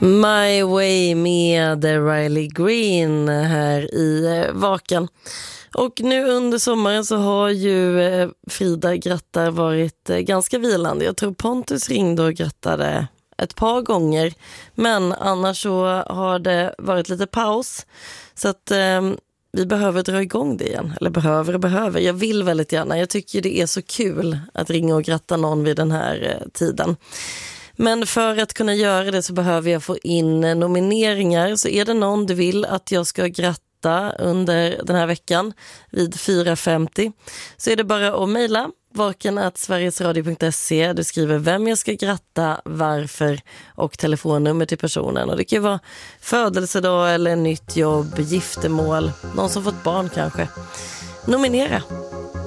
My Way med Riley Green här i Vaken. Och nu under sommaren så har ju Frida Grattar varit ganska vilande. Jag tror Pontus ringde och grattade ett par gånger. Men annars så har det varit lite paus. Så att vi behöver dra igång det igen. Eller behöver. Jag vill väldigt gärna. Jag tycker det är så kul att ringa och gratta någon vid den här tiden. Men för att kunna göra det så behöver jag få in nomineringar. Så är det någon du vill att jag ska gratta under den här veckan vid 4.50 så är det bara att mejla vaken@sverigesradio.se. Du skriver vem jag ska gratta, varför och telefonnummer till personen. Och det kan ju vara födelsedag eller nytt jobb, giftermål, någon som fått barn kanske. Nominera.